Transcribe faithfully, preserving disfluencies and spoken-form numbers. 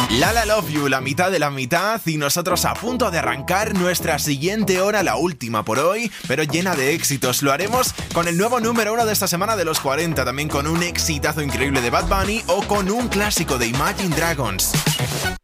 La La Love You, la mitad de la mitad, y nosotros a punto de arrancar nuestra siguiente hora, la última por hoy, pero llena de éxitos. Lo haremos con el nuevo número uno de esta semana de los cuarenta, también con un exitazo increíble de Bad Bunny o con un clásico de Imagine Dragons.